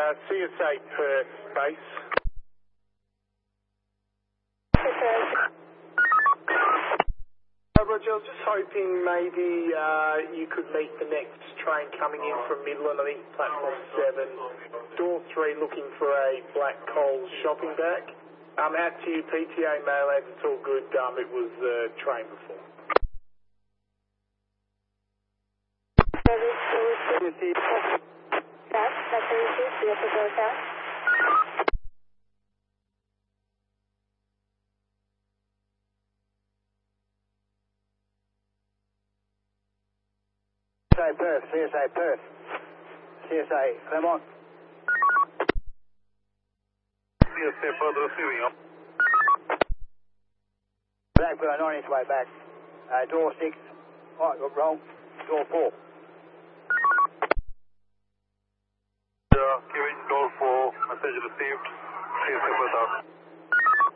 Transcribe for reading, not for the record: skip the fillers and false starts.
CSA Perth base. Roger, I was just hoping maybe you could meet the next train coming in from Midland, I think platform 7, door 3, looking for a black Coles shopping bag. Out to you, PTA, Mail, it's all good. It was the train before. CSA Perth, CSA Perth, CSA Claremont. CSA Perth receiving up. Blackburn, 9 inch way back. Door 6, right, got wrong. Door 4. Kevin, door 4, message received. CSA Perth out.